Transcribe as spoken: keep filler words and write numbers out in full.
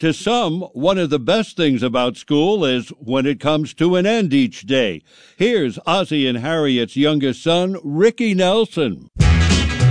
To some, one of the best things about school is when it comes to an end each day. Here's Ozzie and Harriet's youngest son, Ricky Nelson.